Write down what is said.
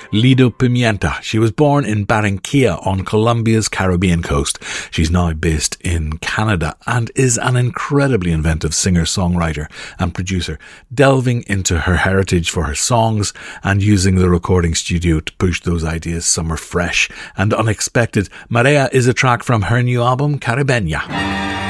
Lido Pimienta. She was born in Barranquilla on Colombia's Caribbean coast. She's now based in Canada and is an incredibly inventive singer-songwriter and producer, delving into her heritage for her songs and using the recording studio to push those ideas somewhere fresh and unexpected. Marea is a track from her new album, Caribeña.